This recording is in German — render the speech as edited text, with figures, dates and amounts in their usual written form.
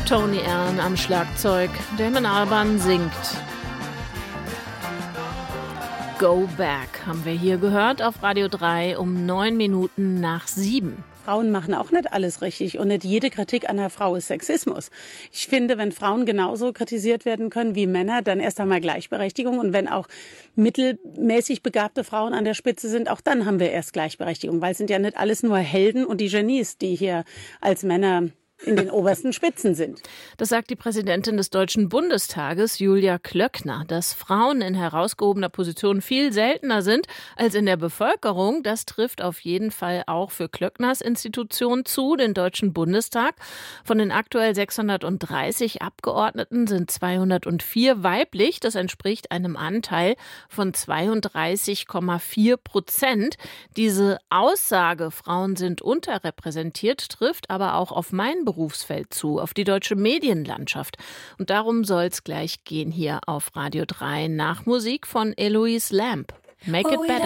Tony Allen am Schlagzeug, Damon Albarn singt. Go Back haben wir hier gehört auf Radio 3 um 7:09. Frauen machen auch nicht alles richtig und nicht jede Kritik an einer Frau ist Sexismus. Ich finde, wenn Frauen genauso kritisiert werden können wie Männer, dann erst einmal Gleichberechtigung. Und wenn auch mittelmäßig begabte Frauen an der Spitze sind, auch dann haben wir erst Gleichberechtigung. Weil es sind ja nicht alles nur Helden und die Genies, die hier als Männer in den obersten Spitzen sind. Das sagt die Präsidentin des Deutschen Bundestages, Julia Klöckner. Dass Frauen in herausgehobener Position viel seltener sind als in der Bevölkerung, das trifft auf jeden Fall auch für Klöckners Institution zu, den Deutschen Bundestag. Von den aktuell 630 Abgeordneten sind 204 weiblich. Das entspricht einem Anteil von 32,4%. Diese Aussage, Frauen sind unterrepräsentiert, trifft aber auch auf mein Berufsfeld zu, auf die deutsche Medienlandschaft. Und darum soll es gleich gehen hier auf Radio 3 nach Musik von Eloise Lamb. Make it better.